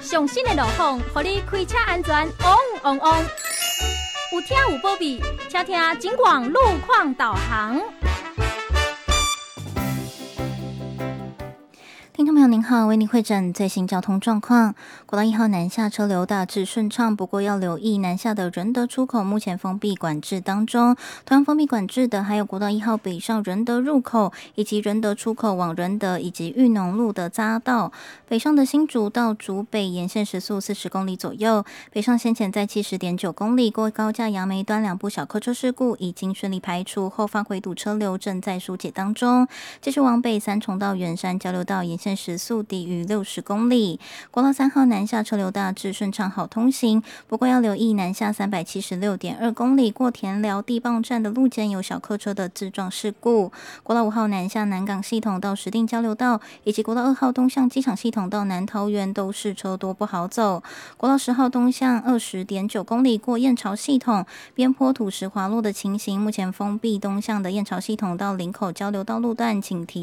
上新的路况，让你开车安全旺旺旺。有听有保庇，请听警广路况导航。 听众朋友您好，为您汇诊最新交通状况。国道1号南下车流大致顺畅，不过要留意南下的仁德出口目前封闭管制当中。同样封闭管制的还有国道1号北上仁德入口，以及仁德出口往仁德以及裕农路的匝道。北上的新竹到竹北沿线时速40公里左右，北上先前在70.9公里，过高架杨梅端两部小客车事故已经顺利排除，后方回堵车流正在疏解当中。继续往北三重到圆山交流道沿线时速低于60公里。国道3号南下车流大致顺畅好通行，不过要留意南下376.2公里过田寮地磅站的路肩有小客车的自撞事故。国道5号南下南港系统到石碇交流道，以及国道2号东向机场系统到南桃园都是车多不好走。国道10号东向20.9公里过燕巢系统，边坡土石滑落的情形，目前封闭东向的燕巢系统到林口交流道路段，请提